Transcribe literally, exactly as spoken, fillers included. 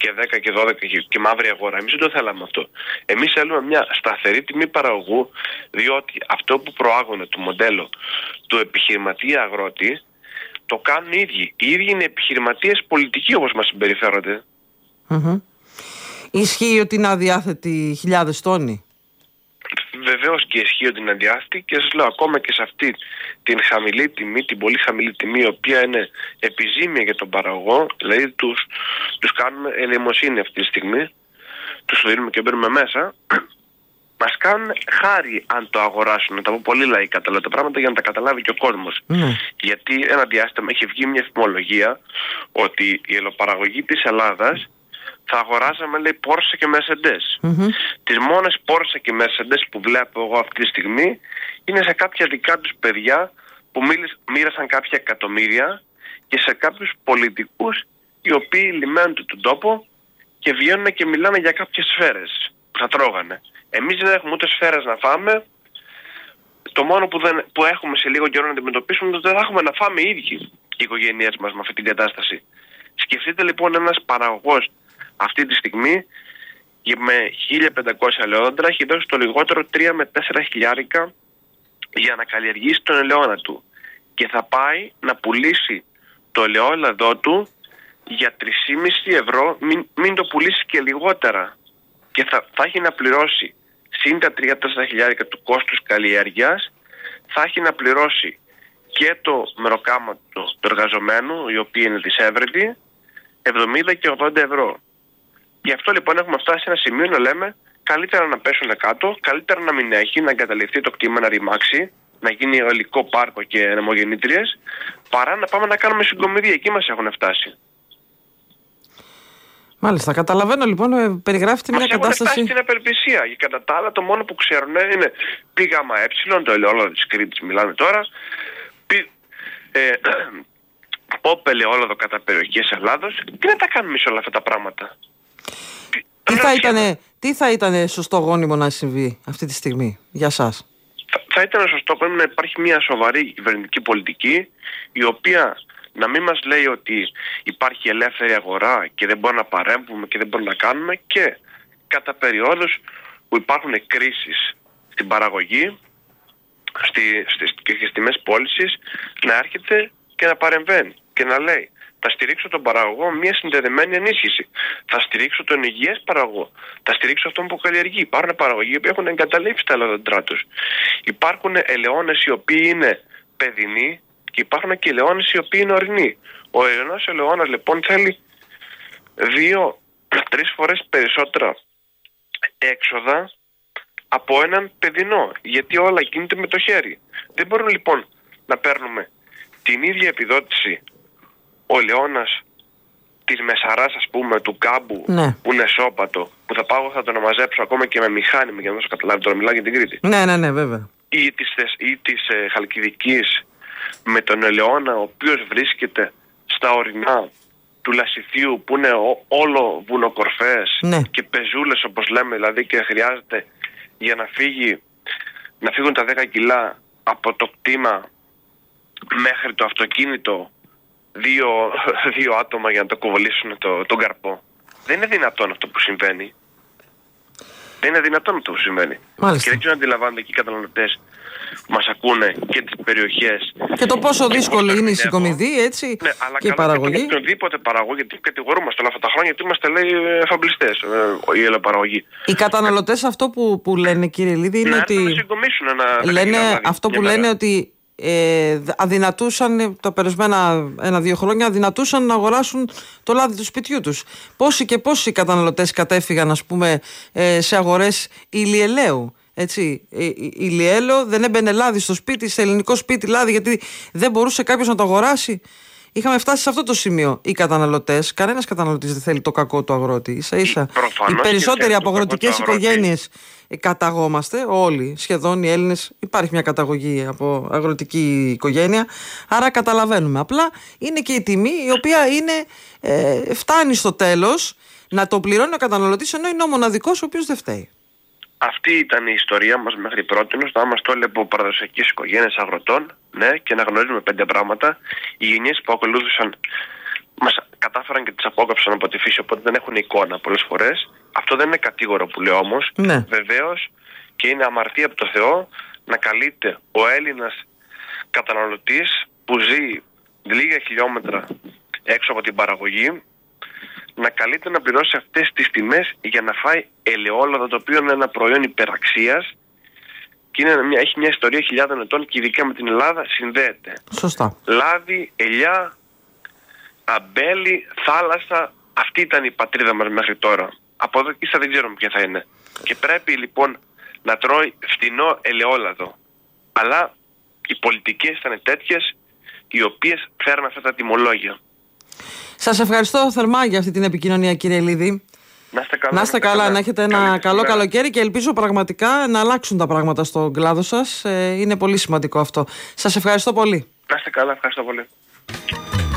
και δέκα και δώδεκα και, και μαύρη αγορά. Εμείς δεν το θέλαμε αυτό. Εμείς θέλουμε μια σταθερή τιμή παραγωγού, διότι αυτό που προάγουν το μοντέλο του επιχειρηματία αγρότη το κάνουν οι ίδιοι. Οι ίδιοι είναι επιχειρηματίες πολιτικοί όπως μας συμπεριφέρονται. Mm-hmm. Ισχύει ότι είναι αδιάθετοι χιλιάδες τόνοι? Βεβαίως και ισχύει ότι είναι αδιάθετη, και σας λέω ακόμα και σε αυτή την χαμηλή τιμή, την πολύ χαμηλή τιμή, η οποία είναι επιζήμια για τον παραγωγό, δηλαδή τους, τους κάνουμε ελεημοσύνη αυτή τη στιγμή, τους δίνουμε και μπαίνουμε μέσα, μας κάνουν χάρη αν το αγοράσουν. Να τα πω πολύ λαϊκά τα λέω τα πράγματα για να τα καταλάβει και ο κόσμος. Mm. Γιατί ένα διάστημα έχει βγει μια φημολογία ότι η ελαιοπαραγωγή της Ελλάδας θα αγοράζαμε, λέει, Porsche και Mercedes. Mm-hmm. Τις μόνες Porsche και Mercedes που βλέπω εγώ αυτή τη στιγμή είναι σε κάποια δικά τους παιδιά που μοίρασαν κάποια εκατομμύρια και σε κάποιους πολιτικούς οι οποίοι λιμένουν τον τόπο και βγαίνουν και μιλάνε για κάποιες σφαίρες που θα τρώγανε. Εμείς δεν έχουμε ούτε σφαίρες να φάμε. Το μόνο που, δεν, που έχουμε σε λίγο καιρό να αντιμετωπίσουμε είναι ότι δεν θα έχουμε να φάμε οι ίδιοι οι οικογένειές μας με αυτή την κατάσταση. Σκεφτείτε λοιπόν ένας παραγωγός αυτή τη στιγμή με χίλια πεντακόσια ελαιόδεντρα έχει δώσει το λιγότερο τρία με τέσσερα χιλιάρικα για να καλλιεργήσει τον ελαιόνα του και θα πάει να πουλήσει το ελαιόλαδό του για τρία και μισό ευρώ, μην, μην το πουλήσει και λιγότερα, και θα, θα έχει να πληρώσει συν τα τρία με τέσσερα χιλιάρικα του κόστους καλλιέργειας, θα έχει να πληρώσει και το μεροκάμα του, του εργαζομένου, οι οποίοι είναι δισεύρετοι, εβδομήντα και ογδόντα ευρώ. Γι' αυτό λοιπόν έχουμε φτάσει σε ένα σημείο να λέμε καλύτερα να πέσουν κάτω, καλύτερα να μην έχει, να εγκαταλειφθεί το κτήμα, να ρημάξει, να γίνει ολικό πάρκο και ανεμογεννήτριες, παρά να πάμε να κάνουμε συγκομιδία. Εκεί μας έχουν φτάσει. Μάλιστα, καταλαβαίνω λοιπόν, περιγράφεται μια κατάσταση. Μας έχουν φτάσει στην απελπισία. Και κατά τα άλλα το μόνο που ξέρουν είναι πι γάμα ε, το ελαιόλαδο της Κρήτης μιλάμε τώρα, πι, ε, πόπ ελαιόλαδο κατά περιοχές Ελλάδος. Τι να τα κάνουμε εμείς όλα αυτά τα πράγματα? Τι θα, ήτανε, τι θα ήταν σωστό γόνιμο να συμβεί αυτή τη στιγμή για σας? Θα, θα ήταν σωστό πρέπει να υπάρχει μια σοβαρή κυβερνητική πολιτική, η οποία να μην μας λέει ότι υπάρχει ελεύθερη αγορά και δεν μπορούμε να παρέμβουμε και δεν μπορούμε να κάνουμε, και κατά περιόδους που υπάρχουν κρίσεις στην παραγωγή στη, στις, και στις τιμές πώλησης να έρχεται και να παρεμβαίνει και να λέει θα στηρίξω τον παραγωγό μια συνδεδεμένη ενίσχυση, θα στηρίξω τον υγιές παραγωγό, θα στηρίξω αυτόν που καλλιεργεί. Υπάρχουν παραγωγοί που έχουν εγκαταλείψει τα ελαιόδεντρά τους. Υπάρχουν ελαιώνες οι οποίοι είναι παιδινοί και υπάρχουν και ελαιώνες οι οποίοι είναι ορεινοί. Ο ορεινός ελαιώνας λοιπόν θέλει δύο τρεις φορές περισσότερα έξοδα από έναν παιδινό, γιατί όλα γίνεται με το χέρι. Δεν μπορούμε λοιπόν να παίρνουμε την ίδια επιδότηση ο ελαιώνας της Μεσαράς, ας πούμε, του Κάμπου, ναι, που είναι σώπατο, που θα πάω, θα τον μαζέψω ακόμα και με μηχάνημα για να δώσω καταλάβει, τώρα μιλάω για την Κρήτη. Ναι, ναι, ναι, βέβαια. Ή της, ή της ε, Χαλκιδικής με τον ελαιώνα, ο οποίος βρίσκεται στα ορεινά του Λασιθίου, που είναι ό, όλο βουνοκορφές, ναι, και πεζούλες όπως λέμε, δηλαδή, και χρειάζεται για να φύγει, να φύγουν τα δέκα κιλά από το κτήμα μέχρι το αυτοκίνητο δύο, δύο άτομα για να το κοβολήσουν το, τον καρπό. Δεν είναι δυνατόν αυτό που συμβαίνει. Δεν είναι δυνατόν αυτό που συμβαίνει. Μάλιστα. Και δεν ξέρω αν αντιλαμβάνονται και οι καταναλωτές που μας ακούνε και τις περιοχές. Και το πόσο δύσκολη είναι η συγκομιδή, έτσι, ναι, αλλά και η παραγωγή. Και οποιοδήποτε παραγωγή, γιατί κατηγορούμαστε όλα αυτά τα χρόνια, γιατί είμαστε, λέει, εφαμπλιστές, η ελαιοπαραγωγή. Οι καταναλωτές αυτό που, που λένε, κύριε Λίδη, είναι να ότι. Να συγκομίσουν ένα. Λένε αυτό που λένε ότι. Ε, αδυνατούσαν τα περισμένα ένα-δύο χρόνια αδυνατούσαν να αγοράσουν το λάδι του σπιτιού τους. Πόσοι και πόσοι καταναλωτές κατέφυγαν, ας πούμε, ε, σε αγορές ηλιελαίου. Έτσι, ε, ηλιέλαιο, δεν έμπαινε λάδι στο σπίτι, σε ελληνικό σπίτι λάδι, γιατί δεν μπορούσε κάποιος να το αγοράσει. Είχαμε φτάσει σε αυτό το σημείο. Οι καταναλωτές, κανένας καταναλωτής δεν θέλει το κακό του αγρότη. Ίσα ίσα. Οι περισσότεροι από αγροτικές οικογένειες καταγόμαστε, όλοι σχεδόν οι Έλληνες, υπάρχει μια καταγωγή από αγροτική οικογένεια. Άρα καταλαβαίνουμε. Απλά είναι και η τιμή η οποία είναι, ε, φτάνει στο τέλος να το πληρώνει ο καταναλωτής, ενώ είναι ο μοναδικός ο οποίος δεν φταίει. Αυτή ήταν η ιστορία μας μέχρι πρότινος. Να είμαστε όλοι από παραδοσιακές οικογένειες αγροτών, ναι, και να γνωρίζουμε πέντε πράγματα. Οι γενιές που ακολούθησαν μας κατάφεραν και τις απόκαψαν από τη φύση, οπότε δεν έχουν εικόνα πολλές φορές. Αυτό δεν είναι κατήγορο που λέω όμως. Ναι. Βεβαίως και είναι αμαρτία από το Θεό να καλείται ο Έλληνας καταναλωτής που ζει λίγα χιλιόμετρα έξω από την παραγωγή, να καλείται να πληρώσει αυτές τις τιμές για να φάει ελαιόλαδο, το οποίο είναι ένα προϊόν υπεραξίας και είναι μια, έχει μια ιστορία χιλιάδων ετών και ειδικά με την Ελλάδα συνδέεται. Σωστά. Λάδι, ελιά, αμπέλι, θάλασσα, αυτή ήταν η πατρίδα μας μέχρι τώρα. Από εδώ και ίσα δεν ξέρουμε ποια θα είναι. Και πρέπει λοιπόν να τρώει φτηνό ελαιόλαδο. Αλλά οι πολιτικές ήταν τέτοιες οι οποίες φέρνουν αυτά τα τιμολόγια. Σας ευχαριστώ θερμά για αυτή την επικοινωνία, κύριε Ηλίδη. Να είστε καλά, να είστε καλά, να έχετε ένα καλή καλό καλοκαίρι και ελπίζω πραγματικά να αλλάξουν τα πράγματα στον κλάδο σας. Ε, είναι πολύ σημαντικό αυτό. Σας ευχαριστώ πολύ. Να είστε καλά, ευχαριστώ πολύ.